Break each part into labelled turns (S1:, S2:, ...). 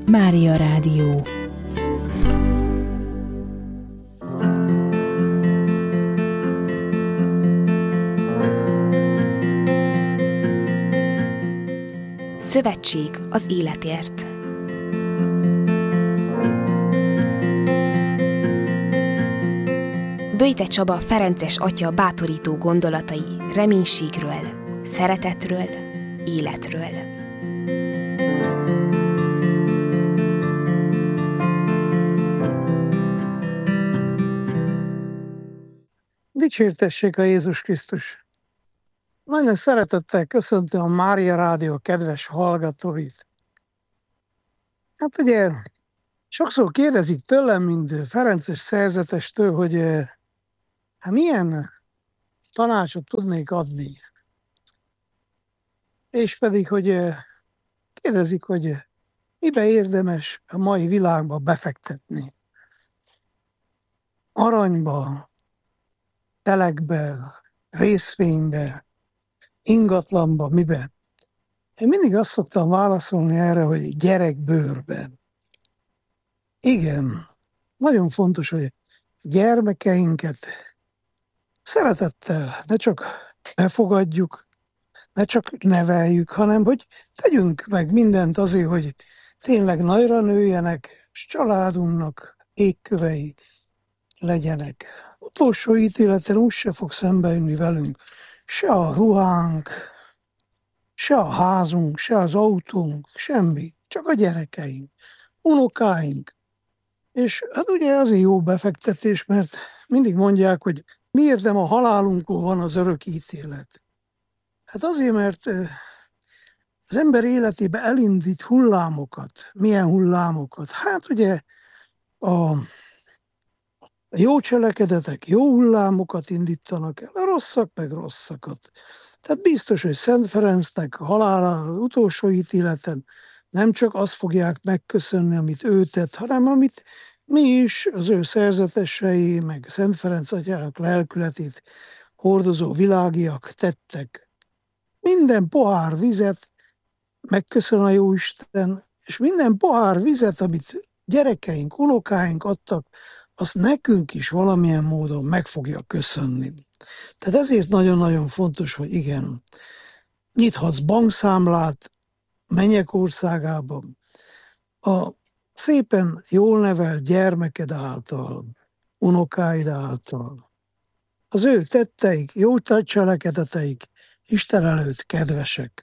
S1: Mária Rádió.
S2: Szövetség az életért. Böjte Csaba ferences atya bátorító gondolatai reménységről, szeretetről, életről.
S3: Dicsértessék a Jézus Krisztus! Nagyon szeretettel köszöntöm a Mária Rádió kedves hallgatóit. Hát ugye sokszor kérdezik tőlem, mint ferences szerzetestől, hogy milyen tanácsot tudnék adni. És pedig, hogy kérdezik, hogy mibe érdemes a mai világba befektetni. Aranyba, telekbe, részvénybe, ingatlanba, mibe? Én mindig azt szoktam válaszolni erre, hogy gyerekbőrben. Igen, nagyon fontos, hogy gyermekeinket szeretettel ne csak befogadjuk, ne csak neveljük, hanem hogy tegyünk meg mindent azért, hogy tényleg nagyra nőjenek, és családunknak égkövei legyenek. Utolsó ítéleten úgyse fog szembejönni velünk se a ruhánk, se a házunk, se az autónk, semmi, csak a gyerekeink, unokáink. És hát ugye azért jó befektetés, mert mindig mondják, hogy miért nem a halálunkon van az örök ítélet. Hát azért, mert az ember életébe elindít hullámokat. Milyen hullámokat? Hát ugye a jó cselekedetek jó hullámokat indítanak el, a rosszak meg rosszakat. Tehát biztos, hogy Szent Ferencnek halála utolsó ítéleten nem csak azt fogják megköszönni, amit ő tett, hanem amit mi is, az ő szerzetesei, meg Szent Ferenc atyának lelkületét hordozó világiak tettek. Minden pohár vizet megköszön a Jóisten, és minden pohár vizet, amit gyerekeink, unokáink adtak, azt nekünk is valamilyen módon meg fogja köszönni. Tehát ezért nagyon-nagyon fontos, hogy igen, nyithatsz bankszámlát mennyek országában, a szépen jól nevelt gyermeked által, unokáid által. Az ő tetteik, jó cselekedeteik Isten előtt kedvesek.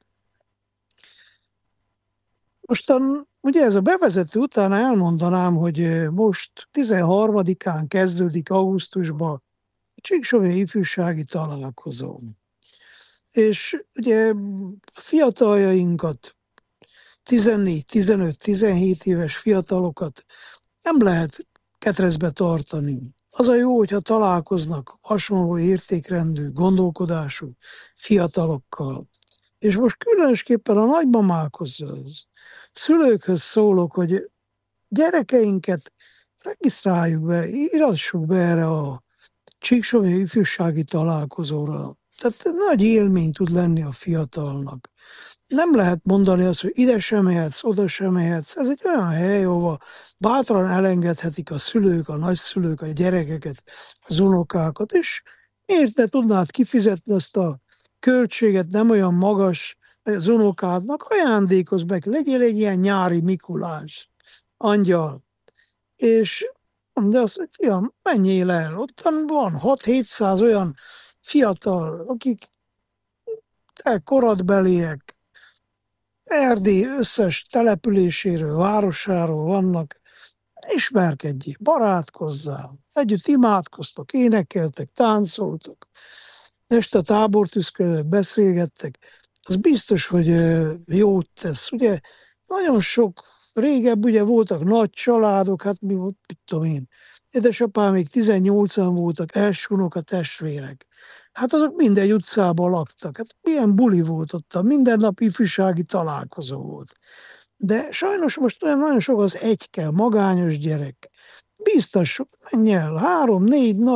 S3: Mostan ugye ez a bevezető után elmondanám, hogy most 13-án kezdődik augusztusban a Csíksomlyai ifjúsági találkozó. És ugye fiataljainkat, 14, 15, 17 éves fiatalokat nem lehet ketrezbe tartani. Az a jó, hogyha találkoznak hasonló értékrendű, gondolkodású fiatalokkal. És most különösképpen a nagymamákhoz, szülőkhöz szólok, hogy gyerekeinket regisztráljuk be, írassuk be erre a Csíksomlyai ifjúsági találkozóra. Tehát nagy élmény tud lenni a fiatalnak. Nem lehet mondani azt, hogy ide sem mehetsz, oda sem mehetsz. Ez egy olyan hely, ahova bátran elengedhetik a szülők, a nagyszülők, a gyerekeket, az unokákat, és miért ne tudnád kifizetni azt a költséget, nem olyan magas az unokádnak, ajándékozz meg, legyél egy ilyen nyári Mikulás, angyal. És de azt, hogy fiam, menjél el, ottan van 6-700 olyan fiatal, akik te koradbeliek, Erdély összes településéről, városáról vannak, ismerkedjél, barátkozzál, együtt imádkoztok, énekeltek, táncoltok, este a tábortűzködött, beszélgettek, az biztos, hogy jót tesz. Ugye nagyon sok, régebb ugye voltak nagy családok, hát mi volt, mit tudom én, édesapám még 18-an voltak, első unoka testvérek. Hát azok mindegy utcában laktak. Hát milyen buli volt ott, minden nap ifjúsági találkozó volt. De sajnos most olyan nagyon sok az egyke, magányos gyerek. Biztos, menj el, 3-4 nap,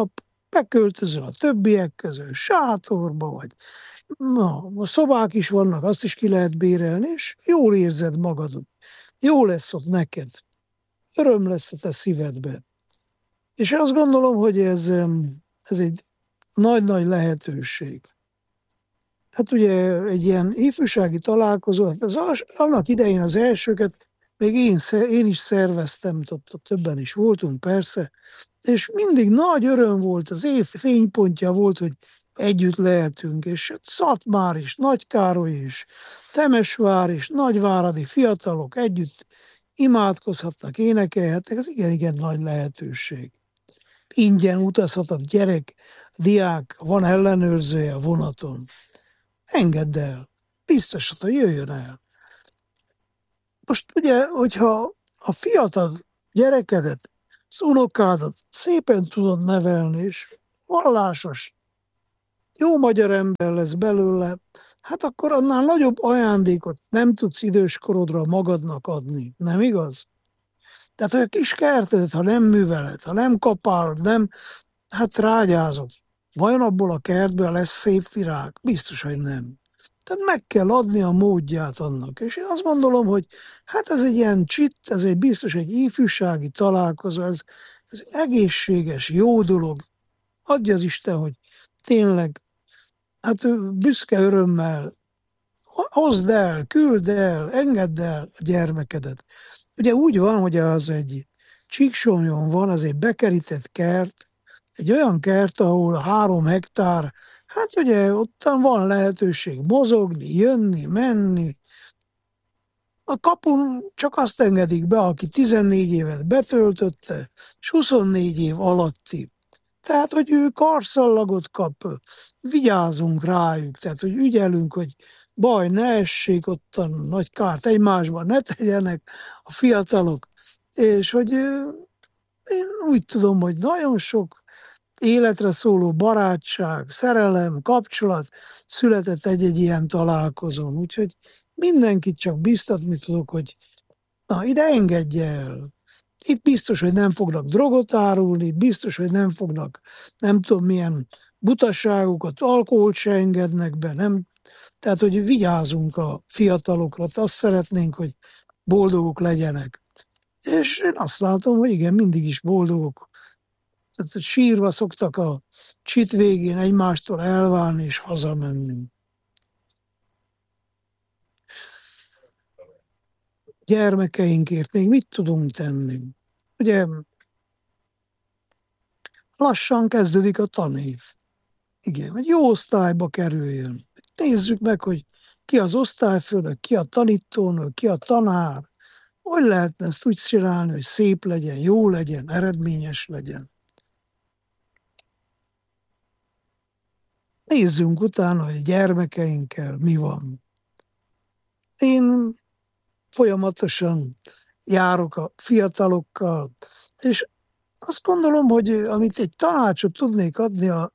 S3: beköltözöl a többiek közül, sátorba vagy. Na, a szobák is vannak, azt is ki lehet bérelni, és jól érzed magadat. Jó lesz ott neked. Öröm lesz a te szívedbe. És azt gondolom, hogy ez egy nagy-nagy lehetőség. Hát ugye egy ilyen ifjúsági találkozó, hát annak idején az elsőket még én is szerveztem, ott többen is voltunk persze, és mindig nagy öröm volt, az év fénypontja volt, hogy együtt lehetünk, és Szatmár is, Nagykároly is, Temesvár is, nagyváradi fiatalok együtt imádkozhatnak, énekelhetnek, ez igen nagy lehetőség. Ingyen utazhat a gyerek, diák, van ellenőrzője a vonaton. Engedd el, biztosan, jöjjön el. Most ugye, hogyha a fiatal gyerekedet, az unokádat szépen tudod nevelni, és vallásos, jó magyar ember lesz belőle, hát akkor annál nagyobb ajándékot nem tudsz időskorodra magadnak adni, nem igaz? Tehát, hogy a kis kertedet, ha nem műveled, ha nem kapálod, nem, hát rágyázod. Vajon abból a kertből lesz szép virág? Biztos, hogy nem. Tehát meg kell adni a módját annak. És én azt gondolom, hogy hát ez egy ilyen ez egy biztos egy ifjúsági találkozó, ez egészséges, jó dolog. Adja az Isten, hogy tényleg, hát büszke örömmel hozd el, küld el, engedd el a gyermekedet. Ugye úgy van, hogy az egy Csíksomlyón van, az egy bekerített kert, egy olyan kert, ahol 3 hektár, hát ugye ottan van lehetőség mozogni, jönni, menni. A kapun csak azt engedik be, aki 14 évet betöltötte, és 24 év alatti. Tehát, hogy ő karszallagot kap, vigyázunk rájuk, tehát, hogy ügyelünk, hogy baj ne essék, ottan nagy kárt egymásban ne tegyenek a fiatalok. És hogy én úgy tudom, hogy nagyon sok életre szóló barátság, szerelem, kapcsolat született egy-egy ilyen találkozón. Úgyhogy mindenkit csak biztatni tudok, hogy na, ide engedje el. Itt biztos, hogy nem fognak drogot árulni, itt biztos, hogy nem fognak, nem tudom milyen butaságokat, alkoholt se engednek be, nem. Tehát, hogy vigyázunk a fiatalokra, azt szeretnénk, hogy boldogok legyenek. És én azt látom, hogy igen, mindig is boldogok. Tehát sírva szoktak a csit végén egymástól elválni és hazamenni. Gyermekeinkért még mit tudunk tenni? Ugye lassan kezdődik a tanév. Igen, hogy jó osztályba kerüljön. Nézzük meg, hogy ki az osztályfőnök, ki a tanítónő, ki a tanár. Hogy lehetne ezt úgy csinálni, hogy szép legyen, jó legyen, eredményes legyen. Nézzünk utána, hogy gyermekeinkkel mi van. Én folyamatosan járok a fiatalokkal, és azt gondolom, hogy amit egy tanácsot tudnék adni a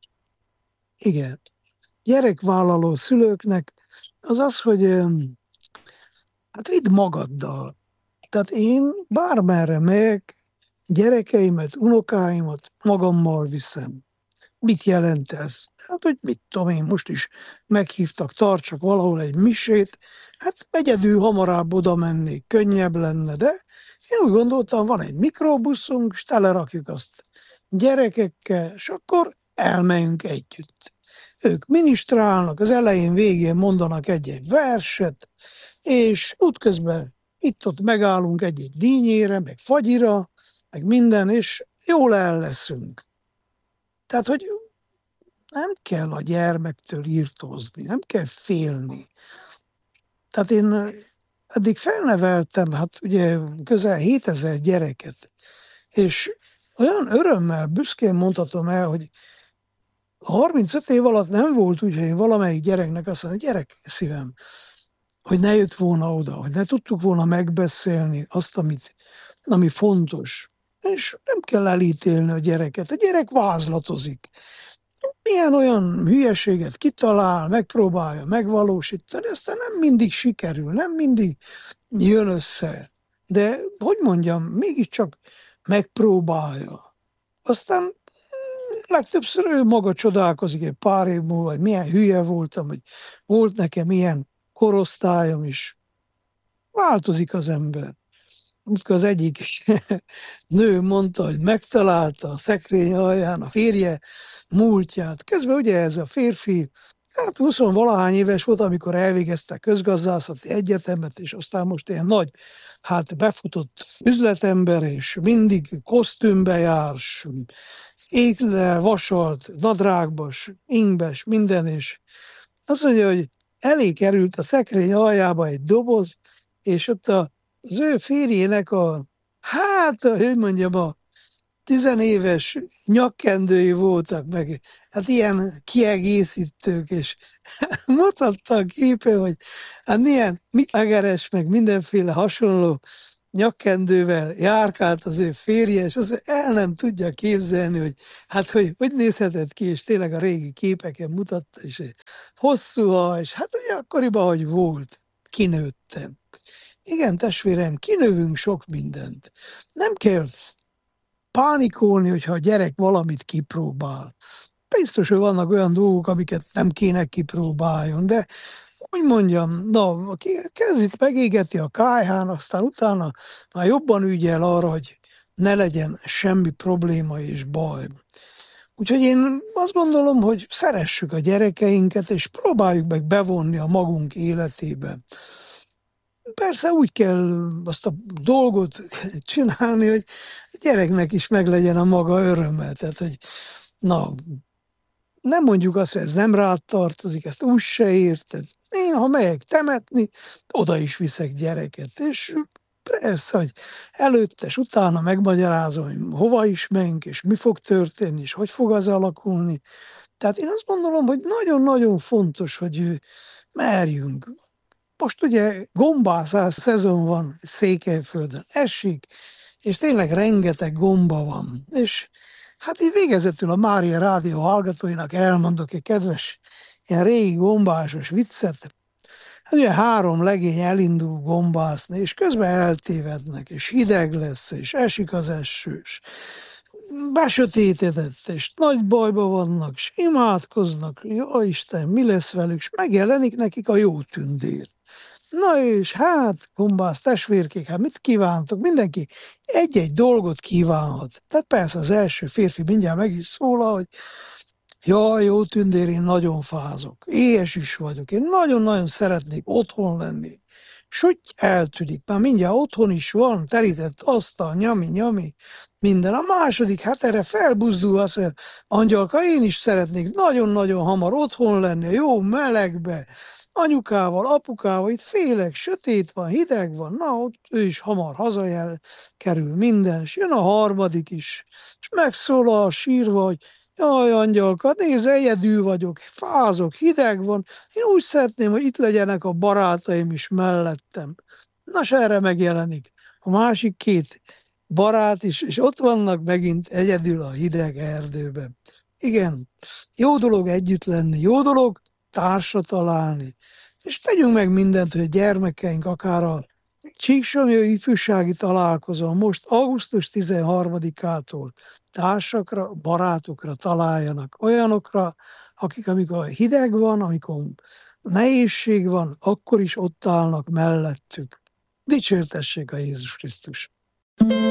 S3: gyerekvállaló szülőknek, az az, hogy hát vidd magaddal. Tehát én bármerre megyek, gyerekeimet, unokáimat magammal viszem. Mit jelent ez? Hát, hogy mit tudom én, most is meghívtak, tartsak valahol egy misét, hát egyedül hamarabb oda mennék, könnyebb lenne, de én úgy gondoltam, van egy mikrobuszunk, és telerakjuk azt gyerekekkel, és akkor elmegyünk együtt. Ők minisztrálnak, az elején, végén mondanak egy-egy verset, és útközben itt-ott megállunk egy-egy dínyére, meg fagyira, meg minden, és jól el leszünk. Tehát, hogy nem kell a gyermektől írtózni, nem kell félni. Tehát én eddig felneveltem, hát ugye közel 7000 gyereket, és olyan örömmel, büszkén mondhatom el, hogy 35 év alatt nem volt úgy, hogy valamelyik gyereknek azt mondja, gyerek szívem, hogy ne jött volna oda, hogy ne tudtuk volna megbeszélni azt, ami fontos. És nem kell elítélni a gyereket. A gyerek vázlatozik. Milyen olyan hülyeséget kitalál, megpróbálja megvalósítani, aztán nem mindig sikerül, nem mindig jön össze. De, hogy mondjam, mégiscsak megpróbálja. Aztán legtöbbször ő maga csodálkozik egy pár év múlva, hogy milyen hülye voltam, hogy volt nekem ilyen korosztályom is. Változik az ember. Amikor az egyik nő mondta, hogy megtalálta a szekrény alján a férje múltját. Közben ugye ez a férfi, hát 20-valahány éves volt, amikor elvégezte a közgazdászati egyetemet, és aztán most ilyen nagy, hát befutott üzletember, és mindig kosztümbe jár, égle, vasalt, nadrágbos, ingbe,s minden, és azt mondja, hogy elé került a szekrény aljába egy doboz, és ott az ő férjének hogy mondjam, a tizenéves nyakkendői voltak, meg hát ilyen kiegészítők, és mutatta a képe, hogy hát milyen Mick meg mindenféle hasonló nyakkendővel járkált az ő férje, és az el nem tudja képzelni, hogy hát hogy nézhetett ki, és tényleg a régi képeken mutatta, és hosszú haj, és hát ugye akkoriban, hogy volt, kinőttem. Igen, testvérem, kinövünk sok mindent. Nem kell pánikolni, hogyha a gyerek valamit kipróbál. Biztos, hogy vannak olyan dolgok, amiket nem kéne kipróbáljon, de hogy mondjam, aki kezdít megégeti a kályhán, aztán utána már jobban ügyel arra, hogy ne legyen semmi probléma és baj. Úgyhogy én azt gondolom, hogy szeressük a gyerekeinket, és próbáljuk meg bevonni a magunk életébe. Persze úgy kell azt a dolgot csinálni, hogy a gyereknek is meglegyen a maga öröme. Tehát, hogy nem mondjuk azt, hogy ez nem rád tartozik, ezt úgy se érted. Én, ha megyek temetni, oda is viszek gyereket, és persze, hogy előtte és utána megmagyarázom, hogy hova is menjünk, és mi fog történni, és hogy fog az alakulni. Tehát én azt gondolom, hogy nagyon-nagyon fontos, hogy merjünk. Most ugye gombászás szezon van Székelyföldön, esik, és tényleg rengeteg gomba van. És hát így végezetül a Mária Rádió hallgatóinak elmondok egy kedves, ilyen régi gombásos viccet. Hát ugye 3 legény elindul gombászni, és közben eltévednek, és hideg lesz, és esik az eső, és besötétedett, és nagy bajba vannak, és imádkoznak, jó Isten, mi lesz velük, és megjelenik nekik a jó tündér. Na és hát, gombász testvérkék, hát mit kívántok? Mindenki egy-egy dolgot kívánhat. Tehát persze az első férfi mindjárt meg is szólal, hogy jaj, jó tündér, én nagyon fázok, éhes is vagyok, én nagyon-nagyon szeretnék otthon lenni. S úgy eltűnik, már mindjárt otthon is van, terített asztal, nyami, minden. A második, hát erre felbuzdul azt, hogy Angyalka, én is szeretnék nagyon-nagyon hamar otthon lenni, jó melegbe, anyukával, apukával, itt félek, sötét van, hideg van, ott ő is hamar hazajel, kerül minden, és jön a harmadik is, és megszólal sírva, hogy jaj, Angyalka, nézd, egyedül vagyok, fázok, hideg van, én úgy szeretném, hogy itt legyenek a barátaim is mellettem. Na, s erre megjelenik a másik 2 barát is, és ott vannak megint egyedül a hideg erdőben. Igen, jó dolog együtt lenni, jó dolog társra találni, és tegyünk meg mindent, hogy a gyermekeink akár a Csíksomlyai ifjúsági találkozón most augusztus 13-ától társakra, barátokra találjanak, olyanokra, akik amikor hideg van, amikor nehézség van, akkor is ott állnak mellettük. Dicsértessék a Jézus Krisztus!